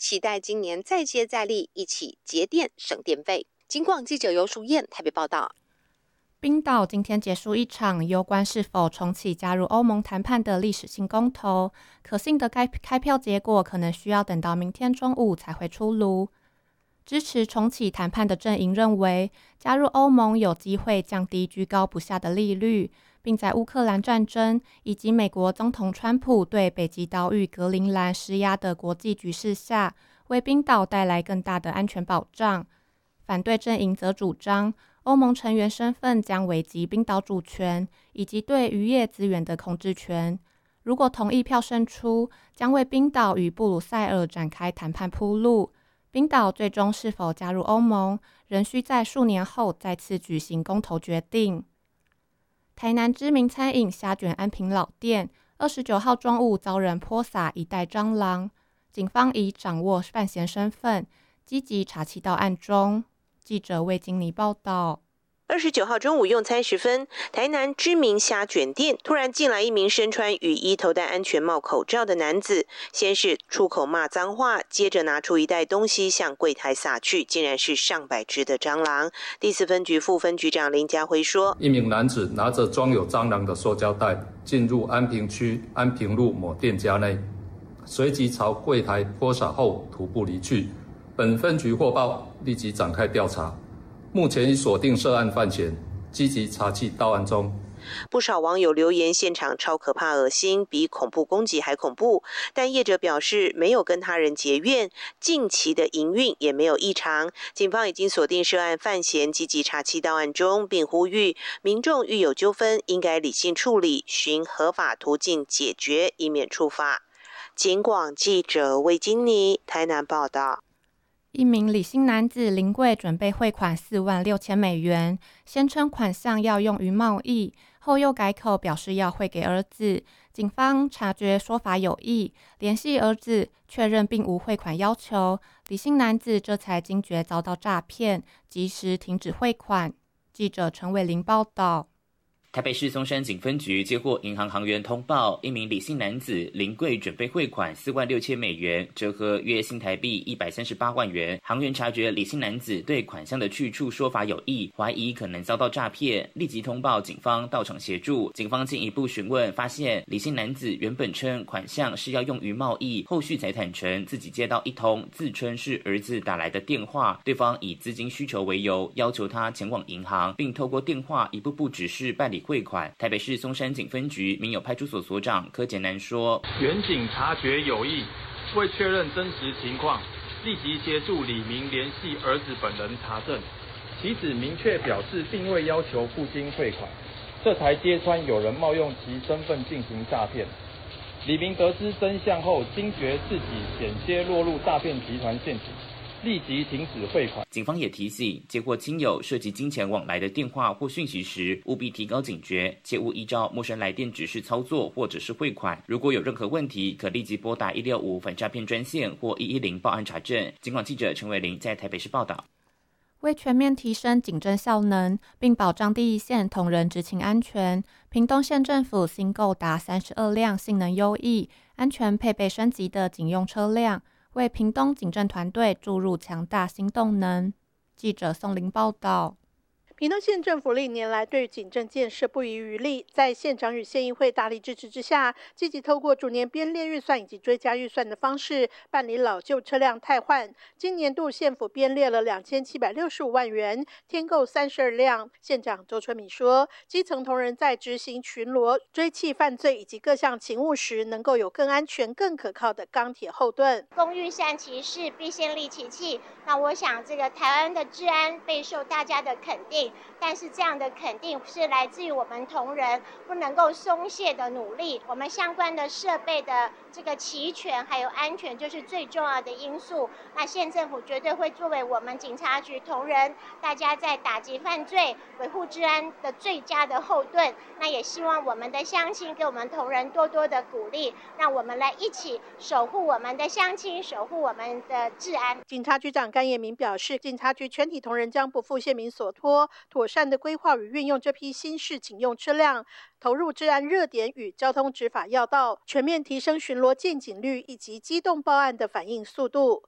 期待今年再接再厉，一起节电省电费。警广记者尤淑燕台北报道。 冰岛今天结束一场攸关是否重启加入欧盟谈判的历史性公投，可信的开票结果可能需要等到明天中午才会出炉。支持重启谈判的阵营认为，加入欧盟有机会降低居高不下的利率，并在乌克兰战争以及美国总统川普对北极岛屿格陵兰施压的国际局势下，为冰岛带来更大的安全保障。反对阵营则主张，欧盟成员身份将危及冰岛主权以及对渔业资源的控制权。如果同意票胜出，将为冰岛与布鲁塞尔展开谈判铺路。冰岛最终是否加入欧盟，仍需在数年后再次举行公投决定。台南知名餐饮虾卷安平老店29号中午遭人泼洒一袋蟑螂，警方已掌握犯嫌身份，积极查缉到案中。记者魏金妮报道。 29号中午用餐时分，台南知名虾卷店突然进来一名身穿雨衣、头戴安全帽、口罩的男子，先是出口骂脏话，接着拿出一袋东西向柜台撒去，竟然是上百只的蟑螂。第4分局副分局长林家辉说， 一名男子拿着装有蟑螂的塑胶袋进入安平区安平路某店家内，随即朝柜台泼洒后徒步离去。本分局获报，立即展开调查，目前已锁定涉案犯嫌，积极查缉到案中。 不少网友留言现场超可怕恶心，比恐怖攻击还恐怖，但业者表示没有跟他人结怨，近期的营运也没有异常。警方已经锁定涉案犯嫌，积极查缉到案中，并呼吁民众遇有纠纷应该理性处理，循合法途径解决，以免触法。警广记者魏金妮台南报道。 一名李姓男子临柜准备汇款$46,000，先称款项要用于贸易，后又改口表示要汇给儿子。警方察觉说法有异，联系儿子确认并无汇款要求，李姓男子这才惊觉遭到诈骗，及时停止汇款。记者陈伟玲报道。 台北市松山警分局接获银行行员通报，一名李姓男子临柜准备汇款$46,000，折合约新台币138万元。行员察觉李姓男子对款项的去处说法有异，怀疑可能遭到诈骗，立即通报警方到场协助。警方进一步询问，发现李姓男子原本称款项是要用于贸易，后续才坦诚自己接到一通自称是儿子打来的电话，对方以资金需求为由，要求他前往银行，并透过电话一步步指示办理汇款。台北市松山警分局民有派出所所长柯简南说， 原警察觉有异，为确认真实情况，立即协助李明联系儿子本人查证，其子明确表示并未要求父亲汇款，这才揭穿有人冒用其身份进行诈骗。李明得知真相后，惊觉自己险些落入诈骗集团陷阱，立即停止汇款。 警方也提醒，接获亲友涉及金钱往来的电话或讯息时，务必提高警觉，切勿依照陌生来电指示操作或者是汇款。如果有任何问题，可立即拨打165反诈骗专线或110报案查证。警广记者陈伟玲在台北市报道。 为全面提升警政效能，并保障第一线同仁执勤安全，屏东县政府新购达32辆性能优异、安全配备升级的警用车辆，为屏东警政团队注入强大新动能。记者宋玲报道。 屏东县政府历年来对警政建设不遗余力，在县长与县议会大力支持之下，积极透过逐年编列预算以及追加预算的方式，办理老旧车辆汰换。今年度县府编列了2765万元，添购32辆。县长周春米说，基层同仁在执行巡逻、追缉犯罪以及各项勤务时，能够有更安全、更可靠的钢铁后盾。 工欲善其事，必先利其器。那我想，这个台湾的治安备受大家的肯定。但是这样的肯定是来自于我们同仁不能够松懈的努力，我们相关的设备的这个齐全还有安全就是最重要的因素。那县政府绝对会作为我们警察局同仁大家在打击犯罪、维护治安的最佳的后盾。那也希望我们的乡亲给我们同仁多多的鼓励，让我们来一起守护我们的乡亲，守护我们的治安。 警察局长甘彦明表示，警察局全体同仁将不负县民所托，妥善的规划与运用这批新式警用车辆，投入治安热点与交通执法要道，全面提升巡逻见警率以及机动报案的反应速度。